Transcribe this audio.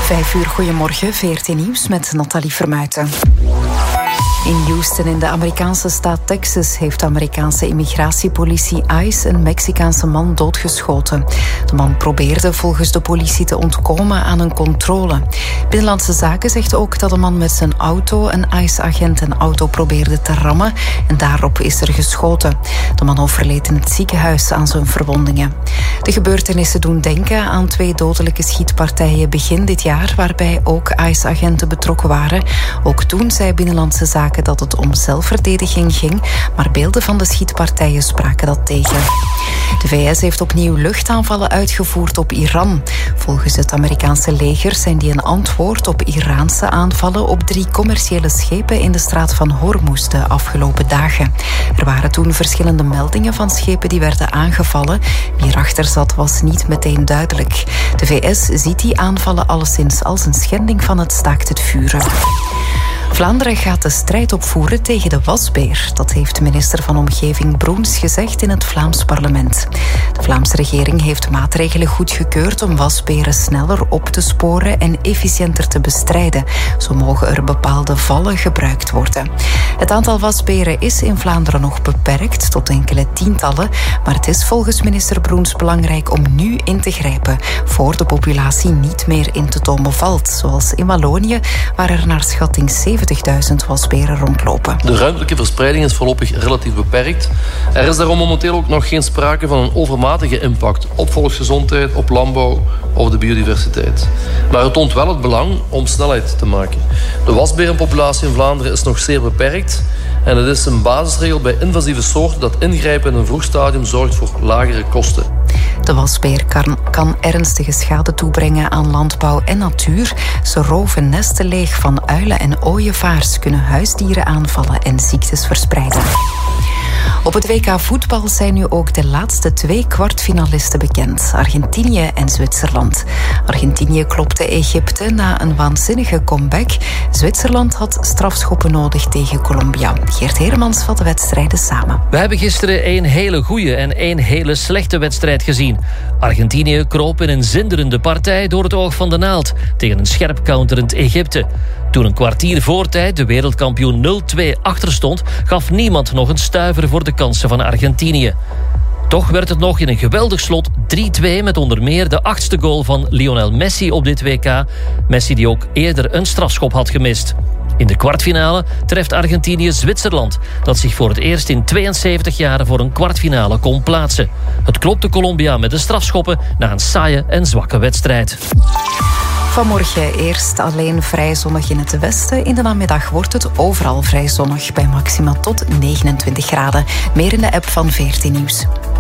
5 uur, goedemorgen, VRT Nieuws met Nathalie Vermuijten. In Houston in de Amerikaanse staat Texas heeft de Amerikaanse immigratiepolitie ICE een Mexicaanse man doodgeschoten. De man probeerde volgens de politie te ontkomen aan een controle. Binnenlandse Zaken zegt ook dat de man met zijn auto een ICE-agent een auto probeerde te rammen en daarop is er geschoten. De man overleed in het ziekenhuis aan zijn verwondingen. De gebeurtenissen doen denken aan 2 dodelijke schietpartijen begin dit jaar, waarbij ook ICE-agenten betrokken waren. Ook toen zei Binnenlandse Zaken dat het om zelfverdediging ging, maar beelden van de schietpartijen spraken dat tegen. De VS heeft opnieuw luchtaanvallen uitgevoerd op Iran. Volgens het Amerikaanse leger zijn die een antwoord op Iraanse aanvallen op 3 commerciële schepen in de straat van Hormuz de afgelopen dagen. Er waren toen verschillende meldingen van schepen die werden aangevallen. Wie erachter zat was niet meteen duidelijk. De VS ziet die aanvallen alleszins als een schending van het staakt het vuren. Vlaanderen gaat de strijd opvoeren tegen de wasbeer. Dat heeft de minister van Omgeving Broens gezegd in het Vlaams parlement. De Vlaamse regering heeft maatregelen goedgekeurd om wasberen sneller op te sporen en efficiënter te bestrijden. Zo mogen er bepaalde vallen gebruikt worden. Het aantal wasberen is in Vlaanderen nog beperkt tot enkele tientallen, maar het is volgens minister Broens belangrijk om nu in te grijpen, voor de populatie niet meer in te tomen valt, zoals in Wallonië, waar er naar schatting 70.000 wasberen rondlopen. De ruimtelijke verspreiding is voorlopig relatief beperkt. Er is daarom momenteel ook nog geen sprake van een overmatige impact op volksgezondheid, op landbouw of de biodiversiteit. Maar het toont wel het belang om snelheid te maken. De wasberenpopulatie in Vlaanderen is nog zeer beperkt en het is een basisregel bij invasieve soorten dat ingrijpen in een vroeg stadium zorgt voor lagere kosten. De wasbeer kan ernstige schade toebrengen aan landbouw en natuur. Ze roven nesten leeg van uilen en ooievaars, kunnen huisdieren aanvallen en ziektes verspreiden. Op het WK voetbal zijn nu ook de laatste 2 kwartfinalisten bekend. Argentinië en Zwitserland. Argentinië klopte Egypte na een waanzinnige comeback. Zwitserland had strafschoppen nodig tegen Colombia. Geert Heremans vat de wedstrijden samen. We hebben gisteren 1 hele goede en 1 hele slechte wedstrijd gezien. Argentinië kroop in een zinderende partij door het oog van de naald tegen een scherp counterend Egypte. Toen een kwartier voor tijd de wereldkampioen 0-2 achter stond, gaf niemand nog een stuiver voor de kansen van Argentinië. Toch werd het nog in een geweldig slot 3-2 met onder meer de 8e goal van Lionel Messi op dit WK. Messi die ook eerder een strafschop had gemist. In de kwartfinale treft Argentinië Zwitserland, dat zich voor het eerst in 72 jaar voor een kwartfinale kon plaatsen. Het klopte Colombia met de strafschoppen na een saaie en zwakke wedstrijd. Vanmorgen eerst alleen vrij zonnig in het westen. In de namiddag wordt het overal vrij zonnig bij maxima tot 29 graden. Meer in de app van VRT Nieuws.